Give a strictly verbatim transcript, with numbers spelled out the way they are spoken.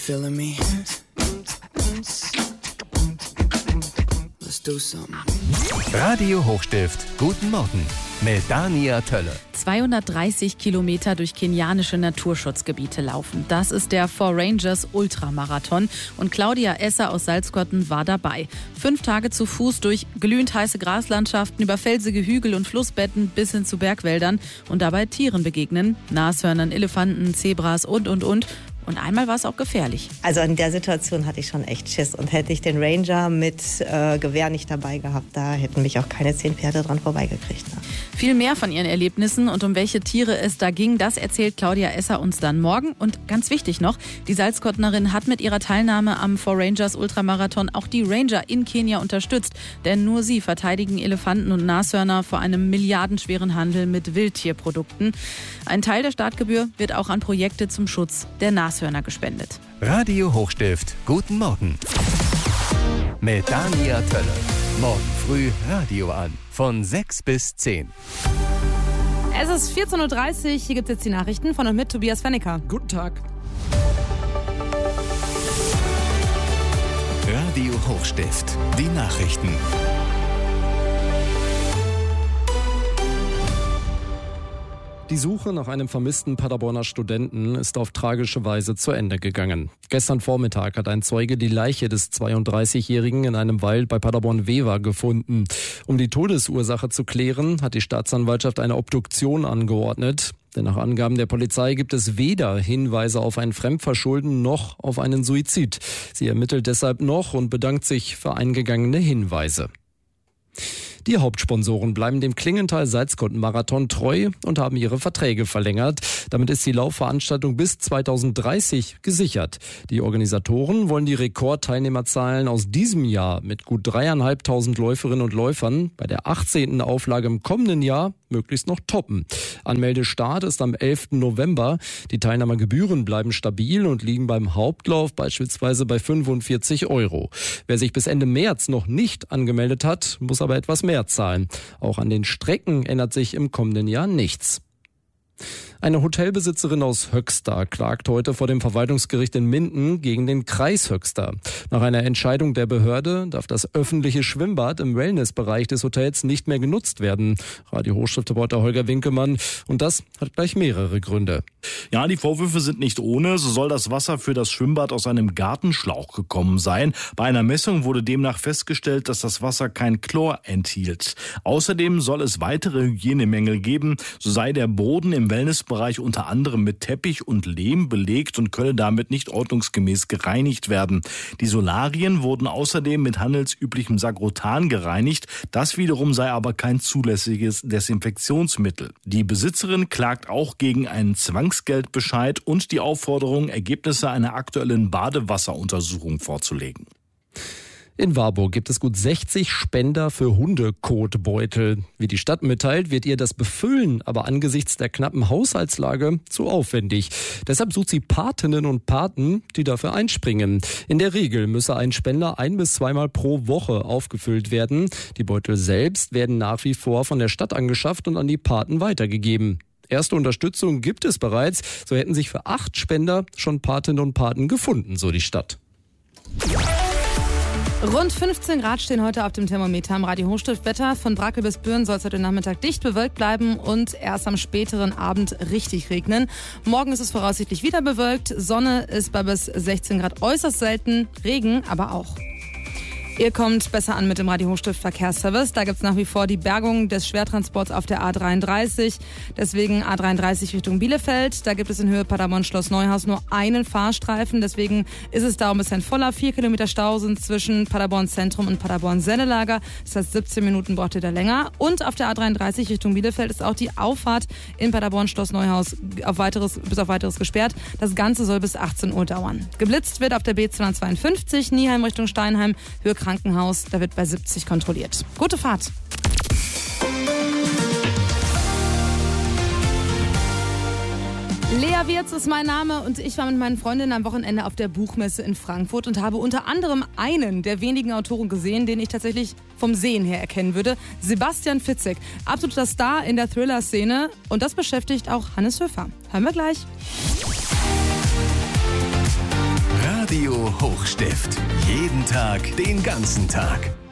feeling me? Let's do something. Radio Hochstift, guten Morgen mit Dania Tölle. zweihundertdreißig Kilometer durch kenianische Naturschutzgebiete laufen. Das ist der Four Rangers Ultramarathon und Claudia Esser aus Salzkotten war dabei. Fünf Tage zu Fuß durch glühend heiße Graslandschaften, über felsige Hügel und Flussbetten bis hin zu Bergwäldern und dabei Tieren begegnen. Nashörnern, Elefanten, Zebras und, und, und. Und einmal war es auch gefährlich. Also in der Situation hatte ich schon echt Schiss. Und hätte ich den Ranger mit äh, Gewehr nicht dabei gehabt, da hätten mich auch keine zehn Pferde dran vorbeigekriegt. Ne? Viel mehr von ihren Erlebnissen und um welche Tiere es da ging, das erzählt Claudia Esser uns dann morgen. Und ganz wichtig noch, die Salzkottnerin hat mit ihrer Teilnahme am Four Rangers Ultramarathon auch die Ranger in Kenia unterstützt. Denn nur sie verteidigen Elefanten und Nashörner vor einem milliardenschweren Handel mit Wildtierprodukten. Ein Teil der Startgebühr wird auch an Projekte zum Schutz der Nashörner gespendet. Radio Hochstift, guten Morgen mit Dania Tölle. Morgen früh Radio an, von sechs bis zehn. Es ist vierzehn Uhr dreißig, hier gibt es jetzt die Nachrichten von und mit Tobias Fennecker. Guten Tag. Radio Hochstift, die Nachrichten. Die Suche nach einem vermissten Paderborner Studenten ist auf tragische Weise zu Ende gegangen. Gestern Vormittag hat ein Zeuge die Leiche des zweiunddreißigjährigen in einem Wald bei Paderborn-Wever gefunden. Um die Todesursache zu klären, hat die Staatsanwaltschaft eine Obduktion angeordnet. Denn nach Angaben der Polizei gibt es weder Hinweise auf ein Fremdverschulden noch auf einen Suizid. Sie ermittelt deshalb noch und bedankt sich für eingegangene Hinweise. Die Hauptsponsoren bleiben dem Klingenthal-Salzkotten-Marathon treu und haben ihre Verträge verlängert. Damit ist die Laufveranstaltung bis zweitausenddreißig gesichert. Die Organisatoren wollen die Rekordteilnehmerzahlen aus diesem Jahr mit gut dreieinhalbtausend Läuferinnen und Läufern bei der achtzehnten Auflage im kommenden Jahr möglichst noch toppen. Anmeldestart ist am elften November. Die Teilnahmegebühren bleiben stabil und liegen beim Hauptlauf beispielsweise bei fünfundvierzig Euro. Wer sich bis Ende März noch nicht angemeldet hat, muss aber etwas mehr zahlen. Auch an den Strecken ändert sich im kommenden Jahr nichts. Eine Hotelbesitzerin aus Höxter klagt heute vor dem Verwaltungsgericht in Minden gegen den Kreis Höxter. Nach einer Entscheidung der Behörde darf das öffentliche Schwimmbad im Wellnessbereich des Hotels nicht mehr genutzt werden. Radio Hochstift-Reporter Holger Winkelmann. Und das hat gleich mehrere Gründe. Ja, die Vorwürfe sind nicht ohne. So soll das Wasser für das Schwimmbad aus einem Gartenschlauch gekommen sein. Bei einer Messung wurde demnach festgestellt, dass das Wasser kein Chlor enthielt. Außerdem soll es weitere Hygienemängel geben. So sei der Boden im Wellnessbereich unter anderem mit Teppich und Lehm belegt und könne damit nicht ordnungsgemäß gereinigt werden. Die Solarien wurden außerdem mit handelsüblichem Sagrotan gereinigt. Das wiederum sei aber kein zulässiges Desinfektionsmittel. Die Besitzerin klagt auch gegen einen Zwangsgeldbescheid und die Aufforderung, Ergebnisse einer aktuellen Badewasseruntersuchung vorzulegen. In Warburg gibt es gut sechzig Spender für Hundekotbeutel. Wie die Stadt mitteilt, wird ihr das Befüllen aber angesichts der knappen Haushaltslage zu aufwendig. Deshalb sucht sie Patinnen und Paten, die dafür einspringen. In der Regel müsse ein Spender ein- bis zweimal pro Woche aufgefüllt werden. Die Beutel selbst werden nach wie vor von der Stadt angeschafft und an die Paten weitergegeben. Erste Unterstützung gibt es bereits. So hätten sich für acht Spender schon Patinnen und Paten gefunden, so die Stadt. Rund fünfzehn Grad stehen heute auf dem Thermometer am Radio Hochstift. Wetter von Brakel bis Büren soll es heute Nachmittag dicht bewölkt bleiben und erst am späteren Abend richtig regnen. Morgen ist es voraussichtlich wieder bewölkt. Sonne ist bei bis sechzehn Grad äußerst selten, Regen aber auch. Ihr kommt besser an mit dem Radio Hochstift Verkehrsservice. Da gibt es nach wie vor die Bergung des Schwertransports auf der A dreiunddreißig. Deswegen A dreiunddreißig Richtung Bielefeld. Da gibt es in Höhe Paderborn-Schloss Neuhaus nur einen Fahrstreifen. Deswegen ist es da ein bisschen voller. Vier Kilometer Stau sind zwischen Paderborn Zentrum und Paderborn Sennelager. Das heißt, siebzehn Minuten braucht ihr da länger. Und auf der A dreiunddreißig Richtung Bielefeld ist auch die Auffahrt in Paderborn-Schloss Neuhaus auf weiteres, bis auf weiteres gesperrt. Das Ganze soll bis achtzehn Uhr dauern. Geblitzt wird auf der B zweihundertzweiundfünfzig Nieheim Richtung Steinheim. Höhe Krankenhaus, da wird bei siebzig kontrolliert. Gute Fahrt. Lea Wirz ist mein Name und ich war mit meinen Freundinnen am Wochenende auf der Buchmesse in Frankfurt und habe unter anderem einen der wenigen Autoren gesehen, den ich tatsächlich vom Sehen her erkennen würde. Sebastian Fitzek, absoluter Star in der Thriller-Szene, und das beschäftigt auch Hannes Höfer. Hören wir gleich. Radio Hochstift. Jeden Tag, den ganzen Tag.